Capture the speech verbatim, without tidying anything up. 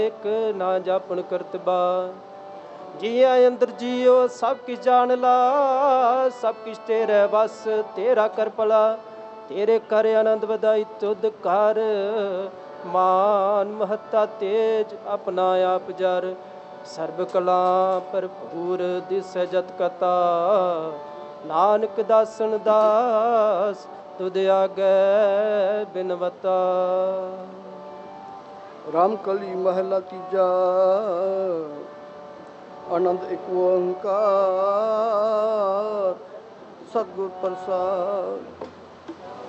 एक ना जापन करतबा। जिया अंदर जियो सब किछ जान ला, सब किछ तेरे बस तेरा कर भला। तेरे कर आनंद वधाई तुद कर, मान महत्ता तेज अपना आप जर। सर्ब कला भरपूर दिस जत कता, नानक दासन दास तुद आगे बिनवता। रामकली महला तीजा, आनंद एक ओंकार, सतगुर प्रसाद।